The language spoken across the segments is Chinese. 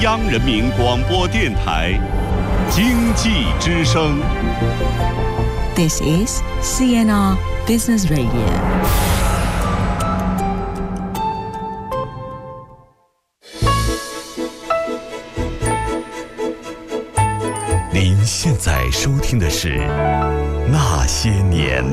央人民广播电台经济之声。 This is CNR Business Radio。 您现在收听的是《那些年》。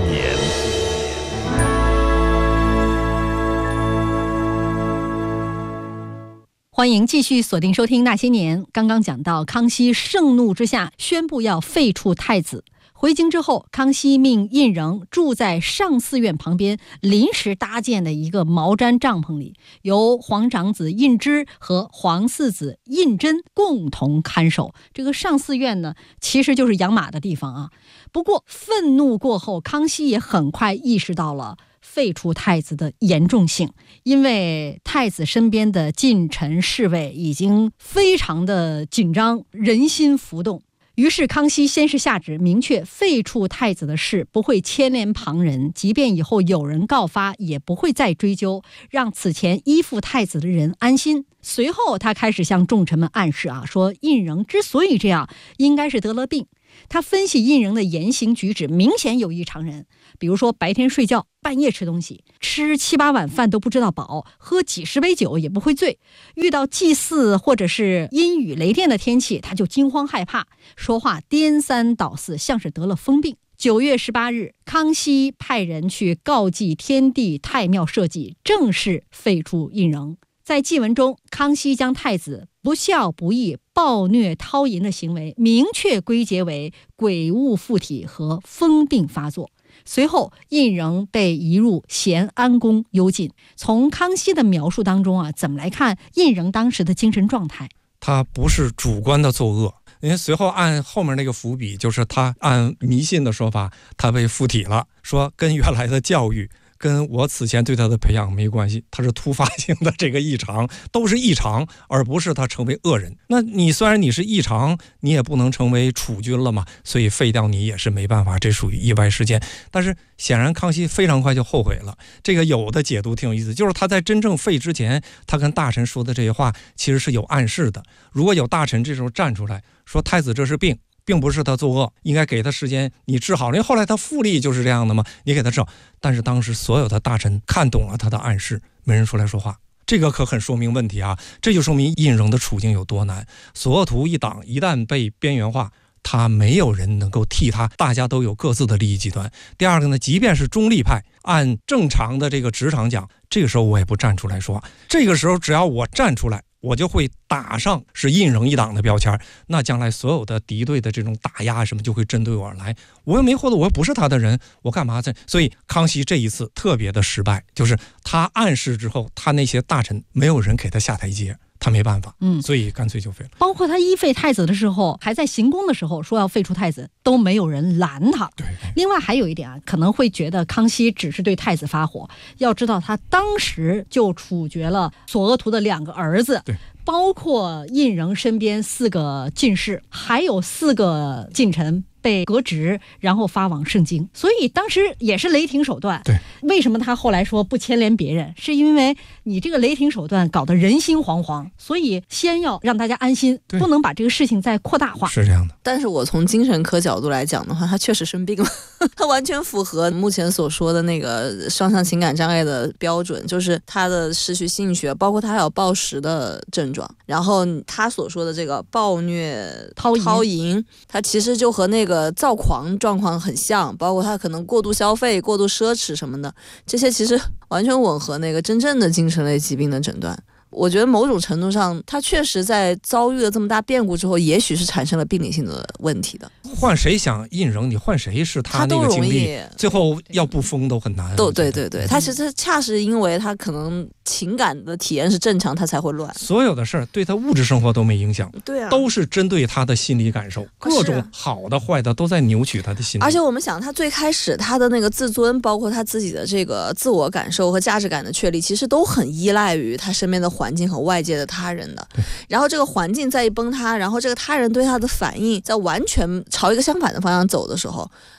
欢迎继续锁定收听《那些年》。刚刚讲到，康熙盛怒之下宣布要废黜太子。回京之后，康熙命胤禛住在上寺院旁边临时搭建的一个毛毡帐篷里，由皇长子胤芝和皇四子胤禛共同看守。这个上寺院呢，其实就是养马的地方啊。不过愤怒过后，康熙也很快意识到了废黜太子的严重性，因为太子身边的近臣侍卫已经非常的紧张，人心浮动。于是康熙先是下旨明确废黜太子的事不会牵连旁人，即便以后有人告发也不会再追究，让此前依附太子的人安心。随后他开始向重臣们暗示说胤禛之所以这样，应该是得了病。他分析胤禛的言行举止明显有异常人，比如说白天睡觉，半夜吃东西，吃7、8碗饭都不知道饱，喝几10杯酒也不会醉，遇到祭祀或者是阴雨雷电的天气他就惊慌害怕，说话颠三倒四，像是得了疯病。9月18日，康熙派人去告祭天地太庙社稷，正式废黜胤禛。在祭文中，康熙将太子不孝不义、暴虐掏淫的行为明确归结为鬼物附体和疯病发作。随后胤禛被移入咸安宫幽禁。从康熙的描述当中怎么来看胤禛当时的精神状态？ 他不是主观的作恶，因为随后按后面那个伏笔，就是他按迷信的说法，他被附体了，说跟原来的教育跟我此前对他的培养没关系，他是突发性的这个异常，都是异常，而不是他成为恶人。那你虽然你是异常，你也不能成为储君了嘛，所以废掉你也是没办法，这属于意外事件。但是显然康熙非常快就后悔了。这个有的解读挺有意思，就是他在真正废之前，他跟大臣说的这些话其实是有暗示的。如果有大臣这时候站出来说太子这是病，并不是他作恶，应该给他时间，你治好了。因为后来他复历就是这样的嘛，你给他治好。但是当时所有的大臣看懂了他的暗示，没人出来说话，这个可很说明问题啊！这就说明胤禛的处境有多难。索额图一党一旦被边缘化，他没有人能够替他，大家都有各自的利益集团。第二个呢，即便是中立派，按正常的这个职场讲，这个时候我也不站出来说话。这个时候只要我站出来，我就会打上是胤禛一党的标签，那将来所有的敌对的这种打压什么就会针对我而来。我又没获得，我又不是他的人，我干嘛在？所以康熙这一次特别的失败，就是他暗示之后，他那些大臣没有人给他下台阶，他没办法，所以干脆就废了。 包括他依废太子的时候，还在行宫的时候说要废除太子，都没有人拦他。 对。 另外还有一点可能会觉得康熙只是对太子发火，要知道他当时就处决了索额图的2个儿子， 对， 包括胤禛身边4个进士，还有4个近臣被革职，然后发往盛京，所以当时也是雷霆手段。 对， 为什么他后来说不牵连别人，是因为你这个雷霆手段搞得人心惶惶，所以先要让大家安心，不能把这个事情再扩大化。 是这样的。 但是我从精神科角度来讲的话，他确实生病了他完全符合目前所说的那个双向情感障碍的标准，就是他的失去性学，包括他还有暴食的症状，然后他所说的这个暴虐掏淫，他其实就和那个躁狂状况很像，包括他可能过度消费、过度奢侈什么的，这些其实完全吻合那个真正的精神类疾病的诊断。我觉得某种程度上，他确实在遭遇了这么大变故之后，也许是产生了病理性的问题的。 换谁想胤禛，你换谁是他那个经历，最后要不疯都很难。 对，他其实恰是因为他可能情感的体验是正常，他才会乱。 所有的事儿对他物质生活都没影响， 对啊， 都是针对他的心理感受，各种好的坏的都在扭曲他的心理。 而且我们想，他最开始他的那个自尊，包括他自己的这个自我感受和价值感的确立，其实都很依赖于他身边的环境和外界的他人的。然后这个环境再一崩塌，然后这个他人对他的反应在完全朝一个相反的方向走的时候，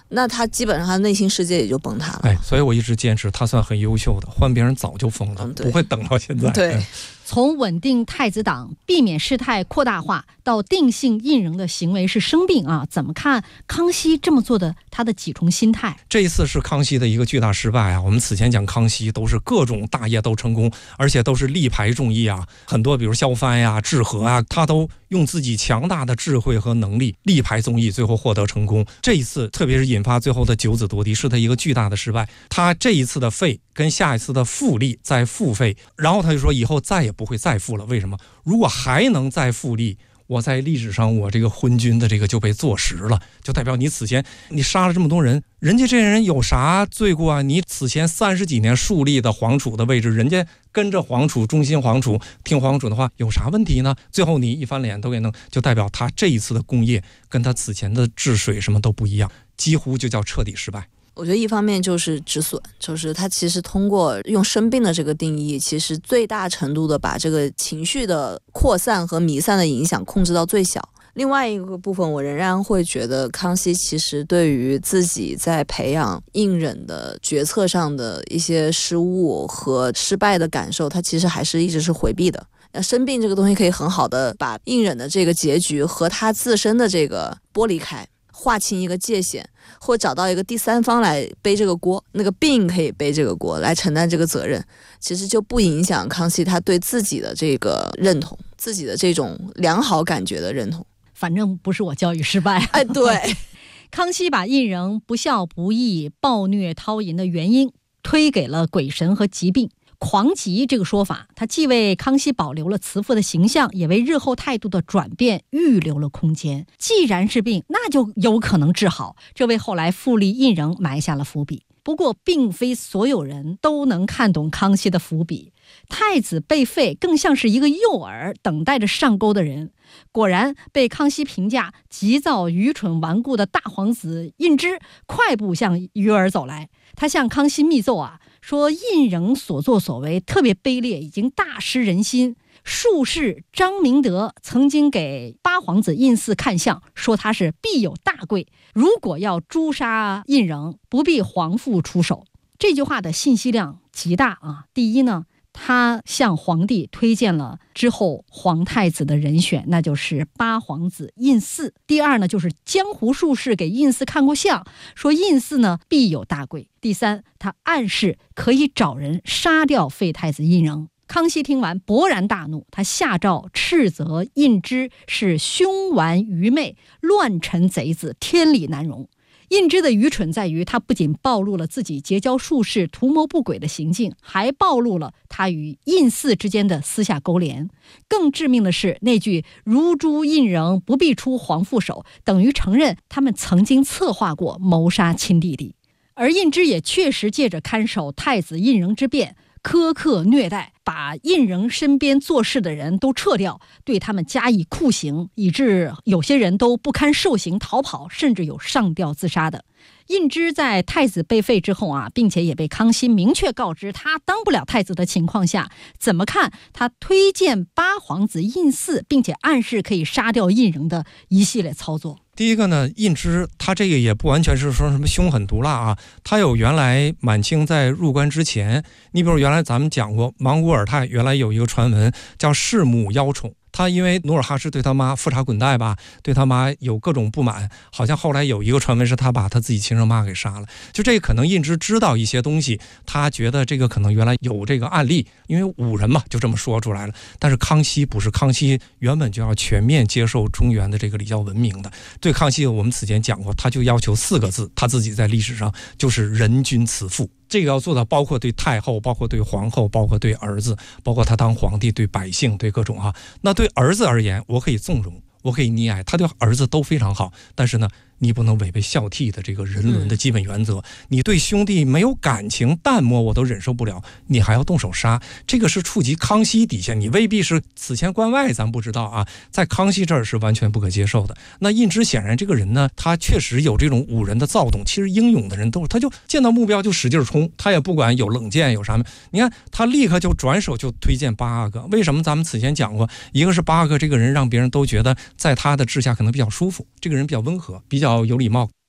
那他基本上他内心世界也就崩塌了。 所以我一直坚持他算很优秀的，换别人早就疯了，不会等到现在。 对。 从稳定太子党、避免事态扩大化到定性胤禛的行为是生病啊，怎么看康熙这么做的他的几重心态？ 这一次是康熙的一个巨大失败啊！我们此前讲康熙都是各种大业都成功，而且都是力排众议啊，很多比如萧藩呀、治和啊，他都用自己强大的智慧和能力力排众议，最后获得成功。这一次特别是引发最后的九子夺嫡，是他一个巨大的失败。他这一次的废跟下一次的复立再复废，然后他就说以后再也不会再复了。为什么？如果还能再复立，我在历史上我这个昏君的这个就被坐实了，就代表你此前你杀了这么多人，人家这些人有啥罪过啊？你此前30几年树立的皇储的位置，人家跟着皇储，忠心皇储，听皇储的话，有啥问题呢？最后你一翻脸都给弄，就代表他这一次的功业跟他此前的治水什么都不一样，几乎就叫彻底失败。 我觉得一方面就是止损，就是他其实通过用生病的这个定义，其实最大程度的把这个情绪的扩散和弥散的影响控制到最小。另外一个部分，我仍然会觉得康熙其实对于自己在培养胤禛的决策上的一些失误和失败的感受，他其实还是一直是回避的。生病这个东西可以很好的把胤禛的这个结局和他自身的这个剥离开，划清一个界限，或找到一个第三方来背这个锅，那个病可以背这个锅来承担这个责任，其实就不影响康熙他对自己的这个认同，自己的这种良好感觉的认同。 反正不是我教育失败。 对。 康熙把胤禛不孝不义、暴虐掏淫的原因推给了鬼神和疾病。狂疾这个说法，它既为康熙保留了慈父的形象，也为日后态度的转变预留了空间。既然是病，那就有可能治好，这为后来复立胤禛埋下了伏笔。不过并非所有人都能看懂康熙的伏笔，太子被废更像是一个诱饵，等待着上钩的人。果然被康熙评价急躁、愚蠢、顽固的大皇子胤芝快步向鱼儿走来，他向康熙密奏说胤禛所作所为特别卑劣，已经大失人心。术士张明德曾经给八皇子胤祀看相，说他是必有大贵，如果要诛杀胤禛，不必皇父出手。这句话的信息量极大啊！第一呢，他向皇帝推荐了之后皇太子的人选，那就是八皇子胤祀。第二呢，就是江湖术士给胤祀看过相，说胤祀呢必有大贵。第三，他暗示可以找人杀掉废太子胤禛。康熙听完勃然大怒，他下诏斥责胤芝是凶顽愚昧、乱臣贼子，天理难容。胤芝的愚蠢在于，他不仅暴露了自己结交术士、图谋不轨的行径，还暴露了他与胤祀之间的私下勾连。更致命的是，那句“如诛胤禛，不必出皇父手”，等于承认他们曾经策划过谋杀亲弟弟。而胤芝也确实借着看守太子胤禛之变，苛刻虐待，把胤禛身边做事的人都撤掉，对他们加以酷刑，以致有些人都不堪受刑逃跑，甚至有上吊自杀的。胤芝在太子被废之后并且也被康熙明确告知他当不了太子的情况下，怎么看他推荐八皇子胤祀，并且暗示可以杀掉胤禛的一系列操作？ 第一个呢，胤芝他这个也不完全是说什么凶狠毒辣他有原来满清在入关之前，你比如原来咱们讲过莽古尔泰原来有一个传闻叫弑母邀宠，他因为努尔哈赤对他妈富察滚带对他妈有各种不满，好像后来有一个传闻是他把他自己亲生妈给杀了。就这个可能胤芝知道一些东西，他觉得这个可能原来有这个案例，因为武人嘛就这么说出来了。但是康熙不是，康熙原本就要全面接受中原的这个礼教文明的。对康熙我们此前讲过，他就要求4个字，他自己在历史上就是人君慈父。这个要做到，包括对太后，包括对皇后，包括对儿子，包括他当皇帝对百姓，对各种那对儿子而言，我可以纵容，我可以溺爱，他对儿子都非常好，但是呢，你不能违背孝悌的这个人伦的基本原则。你对兄弟没有感情，淡漠我都忍受不了，你还要动手杀，这个是触及康熙底线。你未必是此前关外，咱不知道在康熙这儿是完全不可接受的。那胤芝显然这个人呢，他确实有这种武人的躁动。其实英勇的人都是，他就见到目标就使劲冲，他也不管有冷箭有啥。你看他立刻就转手就推荐八阿哥。为什么咱们此前讲过，一个是八阿哥这个人让别人都觉得在他的治下可能比较舒服，这个人比较温和，比较有礼貌，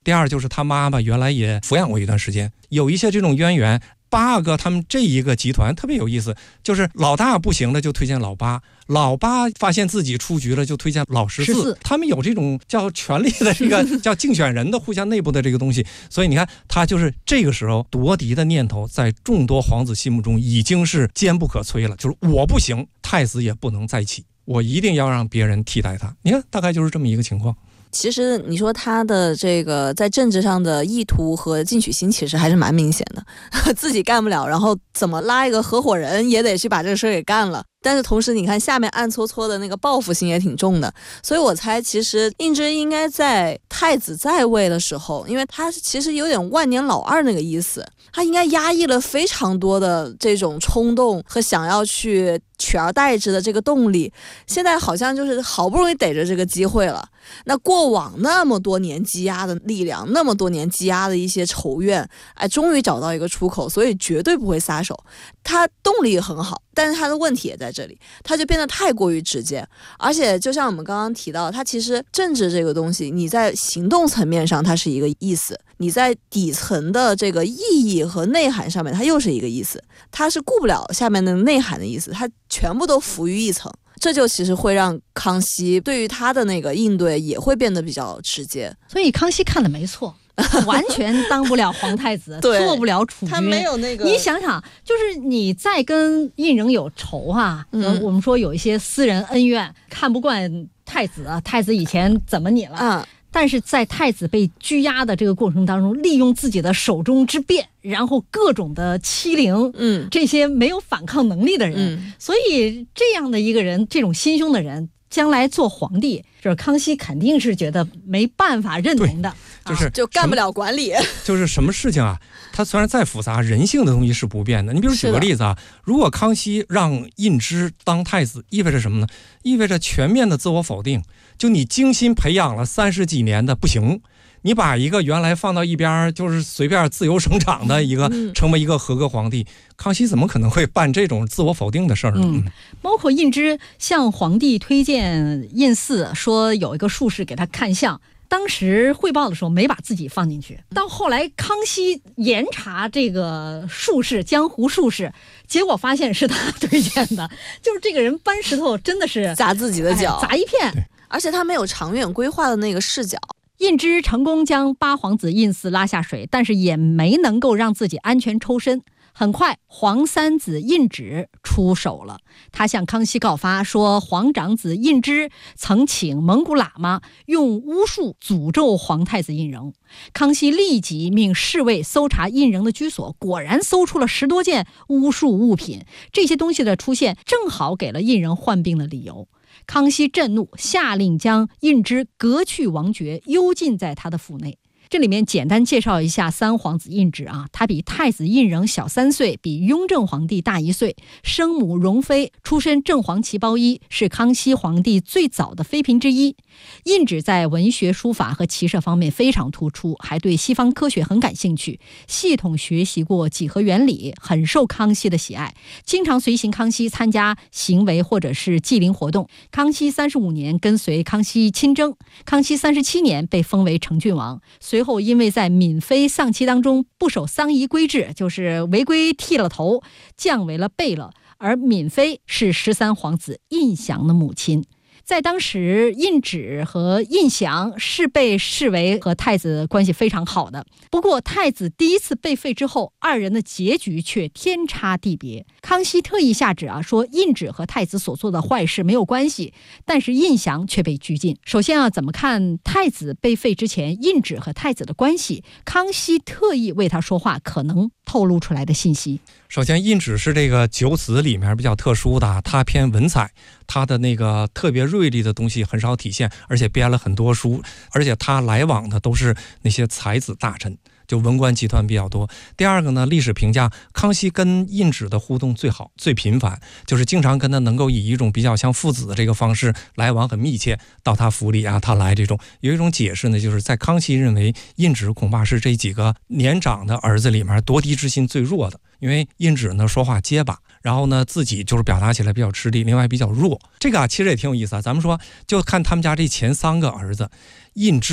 第二就是他妈妈原来也抚养过一段时间，有一些这种渊源。八个他们这一个集团特别有意思，就是老大不行了就推荐老八，老八发现自己出局了就推荐老14，他们有这种叫权力的这个叫竞选人的互相内部的这个东西，所以你看他就是这个时候夺嫡的念头在众多皇子心目中已经是坚不可摧了，就是我不行，太子也不能再起，我一定要让别人替代他。你看大概就是这么一个情况。 其实你说他的这个在政治上的意图和进取心其实还是蛮明显的，自己干不了，然后怎么拉一个合伙人也得去把这个事给干了。但是同时你看下面暗搓搓的那个报复心也挺重的，所以我猜其实胤芝应该在太子在位的时候，因为他其实有点万年老二那个意思，他应该压抑了非常多的这种冲动和想要去取而代之的这个动力，现在好像就是好不容易逮着这个机会了，那过往那么多年积压的力量，那么多年积压的一些仇怨，哎，终于找到一个出口，所以绝对不会撒手。他动力很好，但是他的问题也在这里，他就变得太过于直接，而且就像我们刚刚提到，他其实政治这个东西，你在行动层面上它是一个意思，你在底层的这个意义和内涵上面它又是一个意思，他是顾不了下面的内涵的意思，他全部都浮于一层，这就其实会让康熙对于他的那个应对也会变得比较直接。 所以康熙看的没错，完全当不了皇太子做不了储君， 他没有那个。 你想想，就是你再跟胤禛有仇啊，我们说有一些私人恩怨，看不惯太子啊，太子以前怎么你了，但是在太子被拘押的这个过程当中，利用自己的手中之便，然后各种的欺凌，这些没有反抗能力的人，所以这样的一个人，这种心胸的人，将来做皇帝，就是康熙肯定是觉得没办法认同的， 就干不了管理。 就是什么事情啊，它虽然再复杂，人性的东西是不变的。你比如举个例子啊，如果康熙让胤芝当太子，意味着什么呢？意味着全面的自我否定。就你精心培养了30几年的不行，你把一个原来放到一边就是随便自由生长的一个成为一个合格皇帝，康熙怎么可能会办这种自我否定的事儿呢？ 包括胤芝向皇帝推荐胤祀，说有一个术士给他看相，当时汇报的时候没把自己放进去，到后来康熙严查这个术士，江湖术士，结果发现是他推荐的，就是这个人搬石头真的是砸自己的脚， 砸一片， 而且他没有长远规划的那个视角。 胤芝成功将八皇子胤祀拉下水，但是也没能够让自己安全抽身。很快皇三子胤祉出手了，他向康熙告发说，皇长子胤芝曾请蒙古喇嘛用巫术诅咒皇太子胤禛。康熙立即命侍卫搜查胤禛的居所，果然搜出了10多件巫术物品，这些东西的出现正好给了胤禛患病的理由。康熙震怒，下令将胤芝革去王爵，幽禁在他的府内。这里面简单介绍一下三皇子胤祉啊，他比太子胤禛小3岁，比雍正皇帝大1岁，生母容妃出身正黄旗包衣，是康熙皇帝最早的妃嫔之一。胤祉在文学书法和骑射方面非常突出，还对西方科学很感兴趣，系统学习过几何原理，很受康熙的喜爱，经常随行康熙参加行为或者是祭陵活动。康熙35年跟随康熙亲征，康熙37年被封为成郡王，随后因为在敏妃丧期当中不守丧仪规制，就是违规剃了头，降为了贝勒，而敏妃是13皇子胤祥的母亲。在当时，胤祉和胤祥是被视为和太子关系非常好的。不过太子第一次被废之后，二人的结局却天差地别。康熙特意下旨说胤祉和太子所做的坏事没有关系，但是胤祥却被拘禁。首先怎么看太子被废之前胤祉和太子的关系？康熙特意为他说话，可能透露出来的信息。 首先，胤祉是这个九子里面比较特殊的，他偏文采，他的那个特别锐利的东西很少体现，而且编了很多书，而且他来往的都是那些才子大臣，就文官集团比较多。第二个呢，历史评价康熙跟胤祉的互动最好最频繁，就是经常跟他能够以一种比较像父子的这个方式来往很密切，到他府里啊，他来这种。有一种解释呢，就是在康熙认为胤祉恐怕是这几个年长的儿子里面夺嫡之心最弱的，因为胤祉呢说话结巴，然后呢自己就是表达起来比较吃力，另外比较弱。这个其实也挺有意思啊，咱们说就看他们家这前3个儿子，胤芝、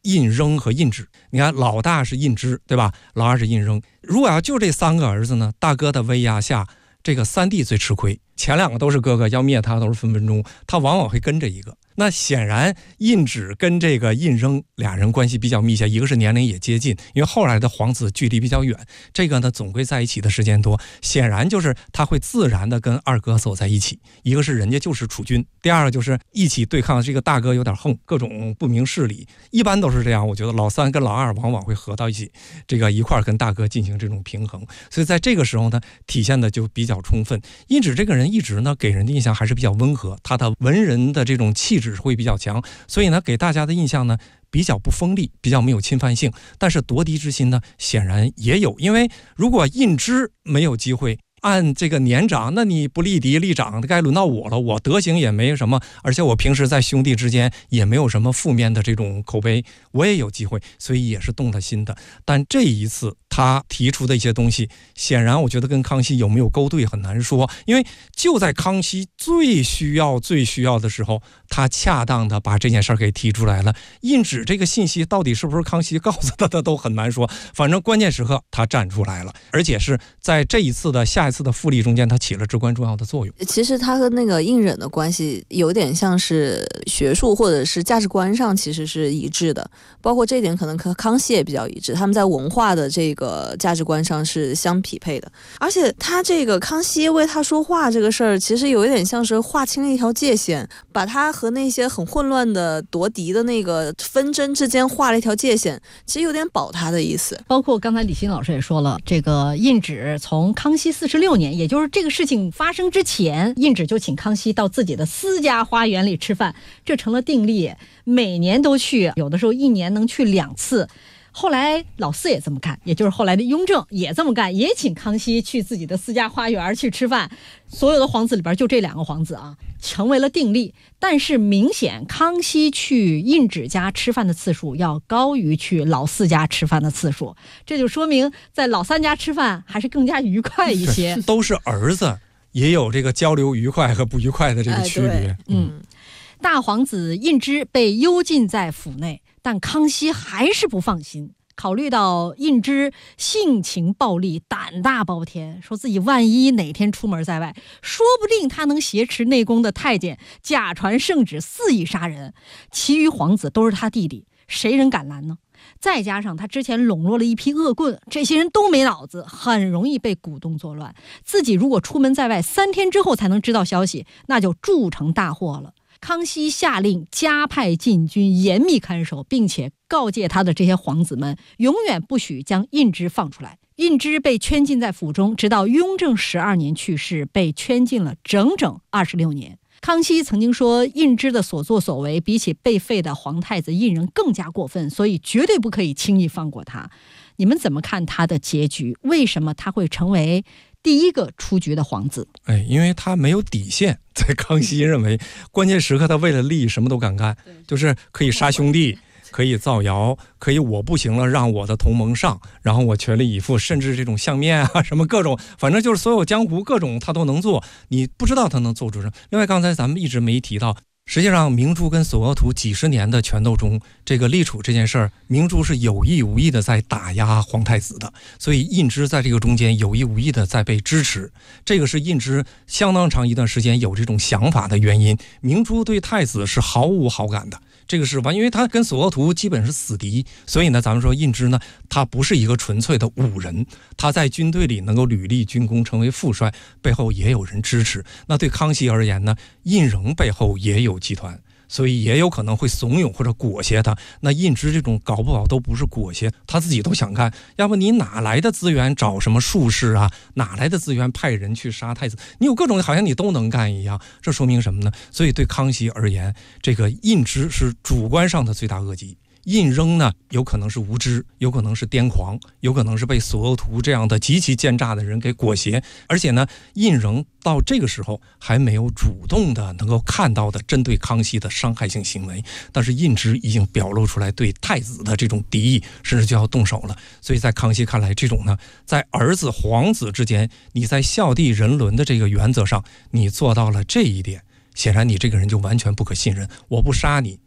胤禛和胤祉。你看老大是胤支，对吧？老二是胤禛。如果要就这3个儿子呢，大哥的威压下，这个三弟最吃亏。前2个都是哥哥，要灭他都是分分钟，他往往会跟着一个。那显然胤祉跟这个胤禛俩人关系比较密切，一个是年龄也接近，因为后来的皇子距离比较远，这个呢总归在一起的时间多，显然就是他会自然的跟二哥走在一起。一个是人家就是储君，第二个就是一起对抗这个大哥有点横，各种不明事理，一般都是这样。我觉得老三跟老二往往会合到一起，这个一块跟大哥进行这种平衡，所以在这个时候呢体现的就比较充分。胤祉这个人一直呢给人的印象还是比较温和，他的文人的这种气质会比较强，所以呢给大家的印象呢比较不锋利，比较没有侵犯性，但是夺嫡之心呢显然也有。因为如果胤支没有机会按这个年长，那你不立嫡立长，该轮到我了，我德行也没什么，而且我平时在兄弟之间也没有什么负面的这种口碑，我也有机会，所以也是动了心的。但这一次他提出的一些东西，显然我觉得跟康熙有没有勾兑很难说，因为就在康熙最需要的时候，他恰当的把这件事给提出来了。胤祉这个信息到底是不是康熙告诉他的都很难说，反正关键时刻他站出来了，而且是在这一次的下一次的复立中间，他起了至关重要的作用。 其实他和那个胤禛的关系有点像是学术或者是价值观上其实是一致的，包括这一点可能和康熙也比较一致，他们在文化的这个价值观上是相匹配的。而且他这个康熙为他说话这个事儿，其实有一点像是划清了一条界限，把他和那些很混乱的夺嫡的那个纷争之间画了一条界限，其实有点保他的意思。 包括刚才李欣老师也说了，这个胤祉从康熙46年，也就是这个事情发生之前，胤祉就请康熙到自己的私家花园里吃饭，这成了定例，每年都去，有的时候1年能去2次。后来老四也这么干，也就是后来的雍正也这么干，也请康熙去自己的私家花园去吃饭。所有的皇子里边就这2个皇子啊，成为了定例。但是明显康熙去胤祉家吃饭的次数要高于去老四家吃饭的次数，这就说明在老三家吃饭还是更加愉快一些。 都是儿子，也有这个交流愉快和不愉快的这个区别。 大皇子胤支被幽禁在府内，但康熙还是不放心，考虑到胤支性情暴戾，胆大包天，说自己万一哪天出门在外，说不定他能挟持内宫的太监，假传圣旨肆意杀人，其余皇子都是他弟弟，谁人敢拦呢？再加上他之前笼络了一批恶棍，这些人都没脑子，很容易被鼓动作乱，自己如果出门在外3天之后才能知道消息，那就铸成大祸了。康熙下令加派禁军严密看守，并且告诫他的这些皇子们永远不许将胤支放出来。胤支被圈禁在府中，直到雍正12年去世，被圈禁了整整26年。康熙曾经说，胤支的所作所为比起被废的皇太子胤禛更加过分，所以绝对不可以轻易放过他。你们怎么看他的结局？为什么他会成为第一个出局的皇子？ 因为他没有底线，在康熙认为关键时刻他为了利益什么都敢干，就是可以杀兄弟，可以造谣，可以我不行了让我的同盟上，然后我全力以赴，甚至这种相面啊什么各种，反正就是所有江湖各种他都能做，你不知道他能做出什么。另外刚才咱们一直没提到，实际上明珠跟索额图几十年的权斗中，这个立储这件事儿，明珠是有意无意的在打压皇太子的，所以胤支在这个中间有意无意的在被支持，这个是胤支相当长一段时间有这种想法的原因。明珠对太子是毫无好感的，这个是因为他跟索额图基本是死敌，所以呢咱们说胤支呢，他不是一个纯粹的武人，他在军队里能够屡立军功成为副帅，背后也有人支持。那对康熙而言呢，胤禛背后也有集团，所以也有可能会怂恿或者裹挟他。那胤支这种搞不好都不是裹挟，他自己都想干，要不你哪来的资源找什么术士啊，哪来的资源派人去杀太子，你有各种好像你都能干一样，这说明什么呢？所以对康熙而言，这个胤支是主观上的罪大恶极。胤禛呢，有可能是无知，有可能是癫狂，有可能是被索额图这样的极其奸诈的人给裹挟，而且呢，胤禛到这个时候还没有主动的能够看到的针对康熙的伤害性行为，但是胤支已经表露出来对太子的这种敌意，甚至就要动手了。所以在康熙看来，这种呢，在儿子皇子之间，你在孝弟人伦的这个原则上，你做到了这一点，显然你这个人就完全不可信任，我不杀你，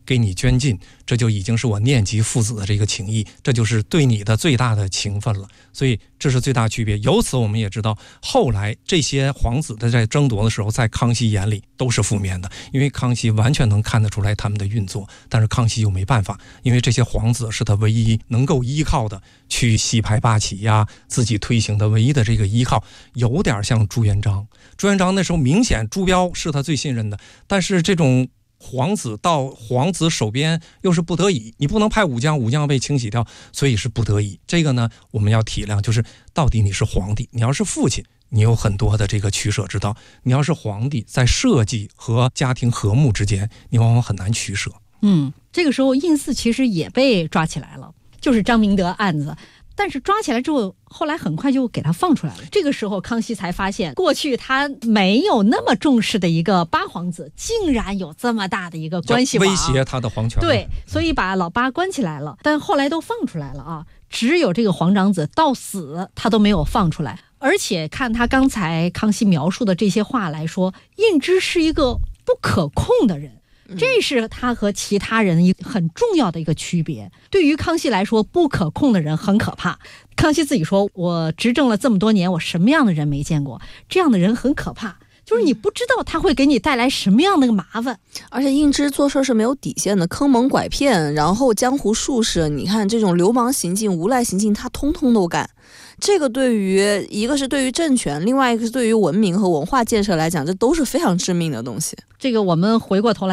给你捐尽，这就已经是我念及父子的这个情谊，这就是对你的最大的情分了。所以这是最大区别。由此我们也知道，后来这些皇子的在争夺的时候，在康熙眼里都是负面的，因为康熙完全能看得出来他们的运作，但是康熙又没办法，因为这些皇子是他唯一能够依靠的，去洗牌八旗呀，自己推行的唯一的这个依靠，有点像朱元璋。朱元璋那时候明显朱标是他最信任的，但是这种皇子到皇子手边又是不得已，你不能派武将，武将被清洗掉，所以是不得已。这个呢，我们要体谅，就是到底你是皇帝，你要是父亲，你有很多的这个取舍之道；你要是皇帝，在社稷和家庭和睦之间，你往往很难取舍。 这个时候胤祀其实也被抓起来了，就是张明德案子。但是抓起来之后，后来很快就给他放出来了。这个时候康熙才发现，过去他没有那么重视的一个八皇子，竟然有这么大的一个关系网， 威胁他的皇权。 对，所以把老八关起来了，但后来都放出来了啊。只有这个皇长子到死他都没有放出来。而且看他刚才康熙描述的这些话来说，胤之是一个不可控的人。这是他和其他人一个很重要的一个区别。对于康熙来说，不可控的人很可怕。康熙自己说，我执政了这么多年，我什么样的人没见过，这样的人很可怕，就是你不知道他会给你带来什么样的麻烦。 而且胤之做事是没有底线的，坑蒙拐骗，然后江湖术士，你看这种流氓行径、无赖行径，他通通都干。这个对于一个是对于政权，另外一个是对于文明和文化建设来讲，这都是非常致命的东西。 这个我们回过头来